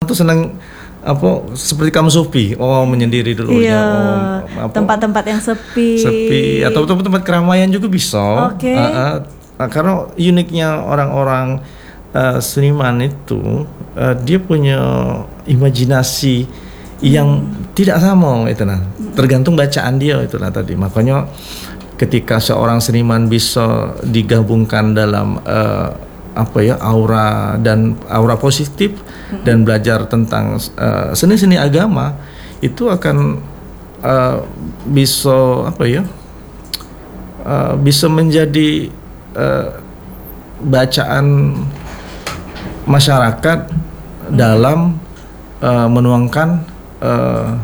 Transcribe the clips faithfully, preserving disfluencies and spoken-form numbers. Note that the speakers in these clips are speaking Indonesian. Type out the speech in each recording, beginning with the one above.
tuh senang apa seperti kamu Sophie, oh menyendiri dulu Iya, ya, oh, apa, tempat-tempat yang sepi. sepi atau tempat-tempat keramaian juga bisa. Oke. Uh, uh, karena uniknya orang-orang uh, seniman itu uh, dia punya imajinasi yang hmm. tidak sama itu nah. Tergantung bacaan dia itu nah tadi. Makanya ketika seorang seniman bisa digabungkan dalam uh, apa ya aura dan aura positif mm-hmm. dan belajar tentang uh, seni-seni agama itu akan uh, bisa apa ya uh, bisa menjadi uh, bacaan masyarakat mm-hmm. dalam uh, menuangkan uh,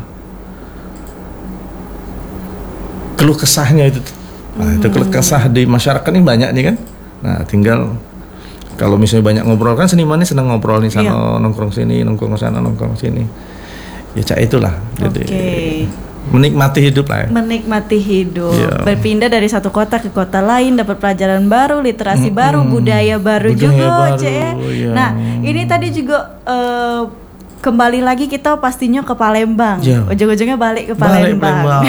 keluh kesahnya itu. Nah, mm-hmm. itu keluh kesah di masyarakat ini banyak nih kan. Nah, tinggal kalau misalnya banyak ngobrol kan seniman ini senang ngobrol nih sana iya. nongkrong sini nongkrong sana nongkrong sini ya cak itulah jadi okay. menikmati hidup lah ya. menikmati hidup yeah. berpindah dari satu kota ke kota lain dapat pelajaran baru literasi mm-hmm. baru budaya baru budaya juga baru, cek ya. Nah ini tadi juga uh, kembali lagi kita pastinya ke Palembang. Yeah. Ujung-ujungnya balik ke Palembang. Balik Palembang,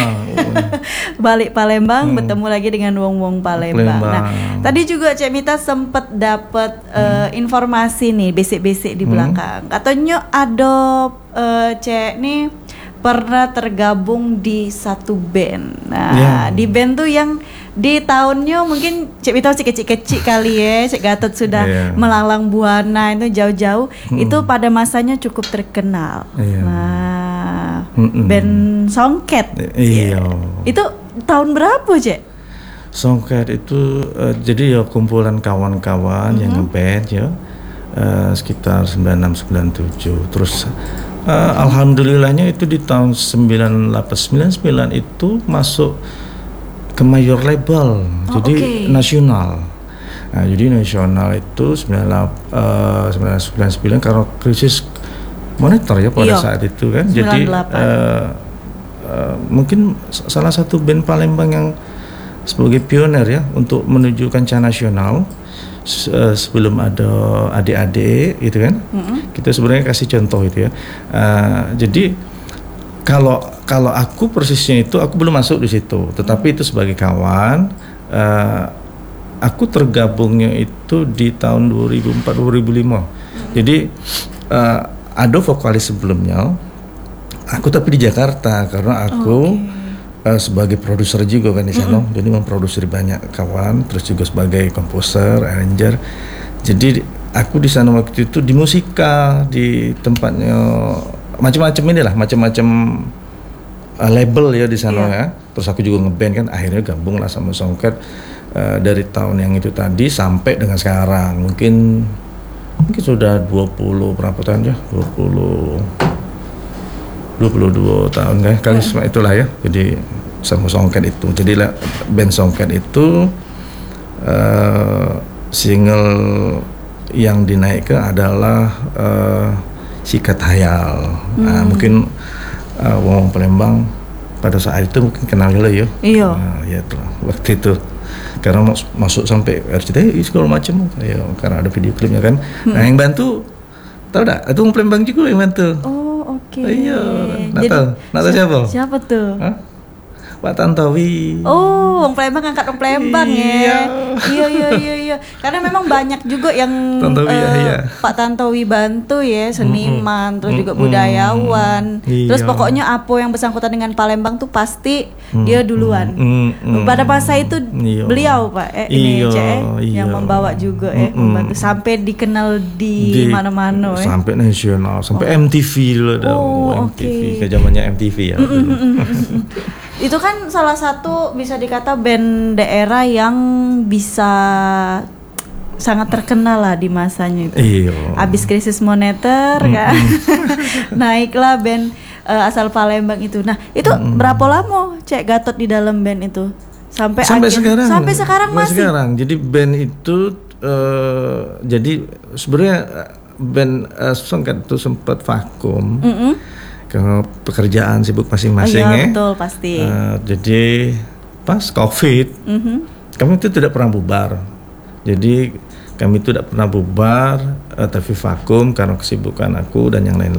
balik Palembang hmm. bertemu lagi dengan wong-wong Palembang. Palembang. Nah, tadi juga Cek Mita sempat dapat hmm. uh, informasi nih, basic-basic di belakang. Hmm. Katanya ada uh, Cek nih pernah tergabung di satu band. Nah, yeah. di band tuh yang di tahunnya mungkin Cik Mita masih kecil-kecil kali ya, Cik Gatot sudah yeah. melalang buana itu jauh-jauh, hmm. itu pada masanya cukup terkenal. Yeah. Nah, Mm-mm. band Songket. Iya. Yeah. Itu tahun berapa, Cik? Songket itu uh, jadi ya kumpulan kawan-kawan mm-hmm. yang ngeband ya, uh, sekitar sembilan puluh enam sembilan puluh tujuh. Terus uh, alhamdulillahnya itu di tahun sembilan puluh delapan sembilan puluh sembilan itu masuk ke major label, oh, jadi okay. nasional. Nah, jadi nasional itu sembilan puluh sembilan karena krisis moneter ya pada Iyo. saat itu kan. Jadi uh, uh, mungkin salah satu band Palembang yang sebagai pioner ya untuk menuju kancah nasional uh, sebelum ada adik-adik gitu kan. Mm-hmm. Kita sebenarnya kasih contoh itu ya. Uh, jadi kalau kalau aku persisnya itu aku belum masuk di situ, tetapi itu sebagai kawan, uh, aku tergabungnya itu di tahun dua ribu empat dua ribu lima. Jadi uh, ada vokalis sebelumnya, aku tapi di Jakarta karena aku okay. uh, sebagai produser juga kan di sana, mm-hmm. jadi memproduksi banyak kawan, terus juga sebagai komposer, arranger. Jadi aku di sana waktu itu di musika, di tempatnya macam-macam inilah, macam-macam uh, label ya di sana yeah. ya. Terus aku juga ngeband kan, akhirnya gabung lah sama Songket uh, dari tahun yang itu tadi sampai dengan sekarang. Mungkin mungkin sudah dua puluh berapa tahun ya? dua puluh dua puluh dua tahun kan kali yeah. itulah ya. Jadi sama Songket itu. Jadi lah band Songket itu uh, single yang dinaikkan adalah uh, Sikat Hayal. Hmm. Nah, mungkin uh, wong Palembang pada saat itu mungkin kenal lah ya. Iya. Nah, ya tuh waktu itu karena mas- masuk sampai R C T I segala macam ya karena ada video klipnya kan. Hmm. Nah, yang bantu tahu tak? Itu wong Palembang juga yang bantu. Oh, oke. Okay. Oh, iya. Nata, Nata siapa? Siapa tuh? Hah? Pak Tantowi. Oh, wong Palembang ngangkat wong Palembang ya. Iya iya iya iya. Karena memang banyak juga yang Tantowi, uh, ya, iya. Pak Tantowi bantu ya, seniman, mm-hmm. terus juga mm-hmm. budayawan. Iya. Terus pokoknya apa yang bersangkutan dengan Palembang tuh pasti mm-hmm. dia duluan. Mm-hmm. Pada masa itu iya. beliau Pak eh, ini C E iya. yang membawa juga ya, mm-hmm. membantu sampai dikenal di, di mana-mana ya. Sampai nasional, sampai oh. M T V dulu ada. Oh, M T V, okay. ke zamannya M T V ya. Itu kan salah satu bisa dikata band daerah yang bisa sangat terkenal lah di masanya itu. Iyo. Abis krisis moneter mm-hmm. kan, naiklah band uh, asal Palembang itu. Nah itu mm-hmm. berapa lama Cek Gatot di dalam band itu? Sampai sampai akhir, sekarang. Sampai sekarang sampai masih. Sekarang. Jadi band itu uh, jadi sebenarnya band uh, Songket itu sempat vakum. Mm-hmm. Karena pekerjaan sibuk masing-masing oh, iya, ya. Betul pasti. Uh, jadi pas COVID, mm-hmm. kami itu tidak pernah bubar. Jadi kami itu tidak pernah bubar, uh, tapi vakum karena kesibukan aku dan yang lain-lain.